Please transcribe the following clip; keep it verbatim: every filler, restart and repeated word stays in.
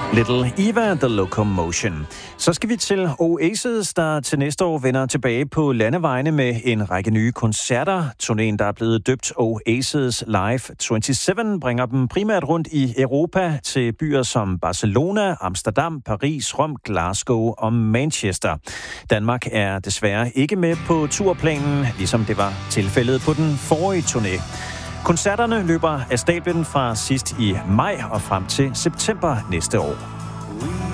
Little Eva, The Locomotion. Så skal vi til Oasis, der til næste år vender tilbage på landevejene med en række nye koncerter. Turnéen, der er blevet døbt Oasis Live toogtyve, bringer dem primært rundt i Europa til byer som Barcelona, Amsterdam, Paris, Rom, Glasgow og Manchester. Danmark er desværre ikke med på turplanen, ligesom det var tilfældet på den forrige turné. Koncerterne løber af stablen fra sidst i maj og frem til september næste år.